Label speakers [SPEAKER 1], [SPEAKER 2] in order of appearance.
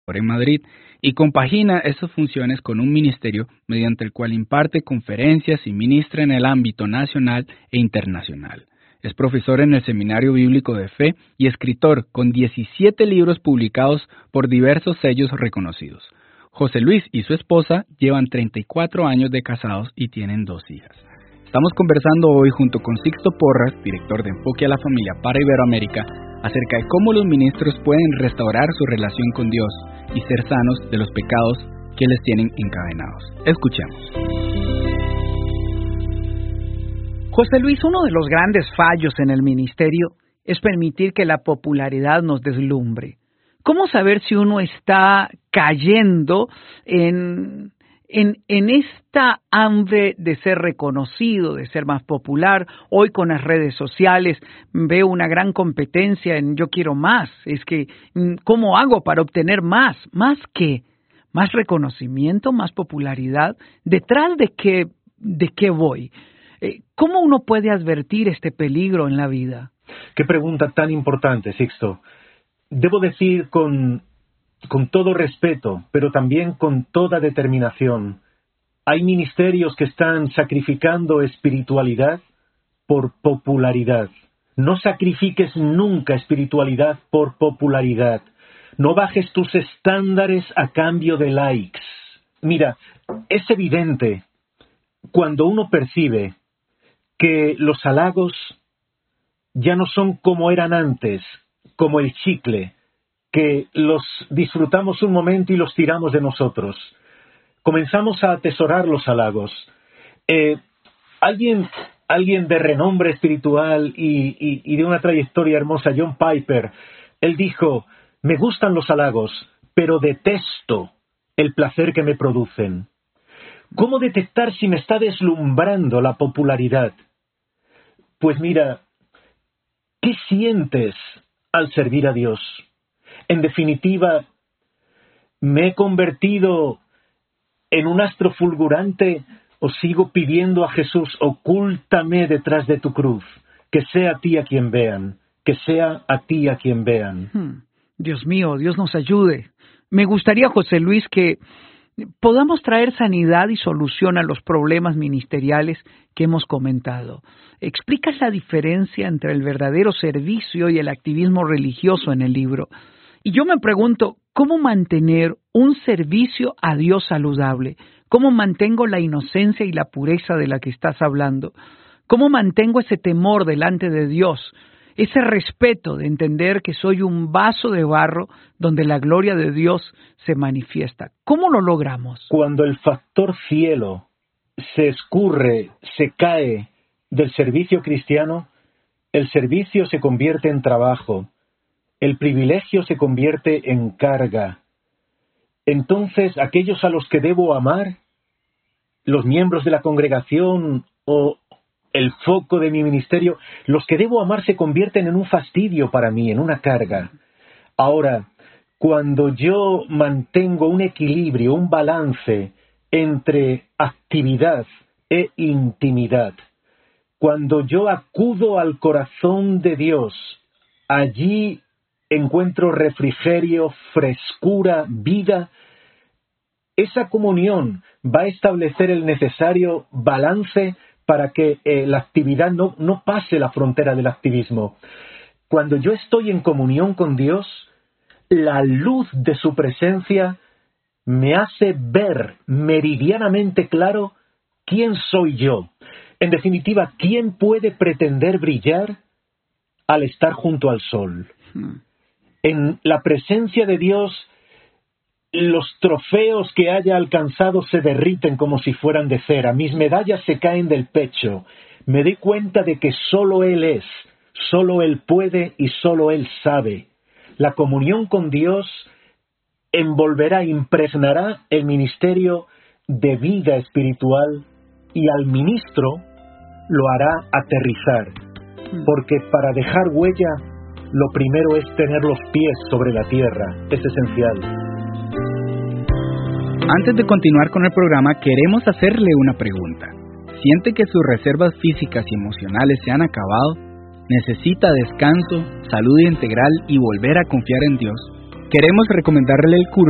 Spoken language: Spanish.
[SPEAKER 1] pastor en Madrid, y compagina esas funciones con un ministerio mediante el cual imparte conferencias y ministra en el ámbito nacional e internacional. Es profesor en el Seminario Bíblico de Fe y escritor con 17 libros publicados por diversos sellos reconocidos. José Luis y su esposa llevan 34 años de casados y tienen 2 hijas. Estamos conversando hoy junto con Sixto Porras, director de Enfoque a la Familia para Iberoamérica, acerca de cómo los ministros pueden restaurar su relación con Dios y ser sanos de los pecados que les tienen encadenados. Escuchemos.
[SPEAKER 2] José Luis, uno de los grandes fallos en el ministerio es permitir que la popularidad nos deslumbre. ¿Cómo saber si uno está cayendo en esta hambre de ser reconocido, de ser más popular? Hoy con las redes sociales veo una gran competencia en yo quiero más. Es que, ¿cómo hago para obtener más? ¿Más qué? ¿Más reconocimiento? ¿Más popularidad? ¿Detrás de qué voy? ¿Cómo uno puede advertir este peligro en la vida?
[SPEAKER 3] Qué pregunta tan importante, Sixto. Debo decir con todo respeto, pero también con toda determinación, hay ministerios que están sacrificando espiritualidad por popularidad. No sacrifiques nunca espiritualidad por popularidad. No bajes tus estándares a cambio de likes. Mira, es evidente cuando uno percibe que los halagos ya no son como eran antes, como el chicle, que los disfrutamos un momento y los tiramos de nosotros. Comenzamos a atesorar los halagos. Alguien de renombre espiritual y de una trayectoria hermosa, John Piper, él dijo: me gustan los halagos, pero detesto el placer que me producen. ¿Cómo detectar si me está deslumbrando la popularidad? Pues mira, ¿qué sientes al servir a Dios? En definitiva, ¿me he convertido en un astro fulgurante o sigo pidiendo a Jesús, ocúltame detrás de tu cruz, que sea a ti a quien vean, que sea a ti a quien vean?
[SPEAKER 2] Dios mío, Dios nos ayude. Me gustaría, José Luis, que podamos traer sanidad y solución a los problemas ministeriales que hemos comentado. ¿Explicas la diferencia entre el verdadero servicio y el activismo religioso en el libro? Y yo me pregunto, ¿cómo mantener un servicio a Dios saludable? ¿Cómo mantengo la inocencia y la pureza de la que estás hablando? ¿Cómo mantengo ese temor delante de Dios? Ese respeto de entender que soy un vaso de barro donde la gloria de Dios se manifiesta. ¿Cómo lo logramos?
[SPEAKER 3] Cuando el factor cielo se escurre, se cae del servicio cristiano, el servicio se convierte en trabajo, el privilegio se convierte en carga. Entonces, aquellos a los que debo amar, los miembros de la congregación o el foco de mi ministerio, los que debo amar se convierten en un fastidio para mí, en una carga. Ahora, cuando yo mantengo un equilibrio, un balance entre actividad e intimidad, cuando yo acudo al corazón de Dios, allí encuentro refrigerio, frescura, vida. Esa comunión va a establecer el necesario balance para que la actividad no pase la frontera del activismo. Cuando yo estoy en comunión con Dios, la luz de su presencia me hace ver meridianamente claro quién soy yo. En definitiva, ¿quién puede pretender brillar al estar junto al sol? En la presencia de Dios, los trofeos que haya alcanzado se derriten como si fueran de cera. Mis medallas se caen del pecho. Me doy cuenta de que solo Él es, solo Él puede y solo Él sabe. La comunión con Dios envolverá, impregnará el ministerio de vida espiritual y al ministro lo hará aterrizar. Porque para dejar huella, lo primero es tener los pies sobre la tierra. Es esencial.
[SPEAKER 1] Antes de continuar con el programa, queremos hacerle una pregunta. ¿Siente que sus reservas físicas y emocionales se han acabado? ¿Necesita descanso, salud integral y volver a confiar en Dios? Queremos recomendarle el curso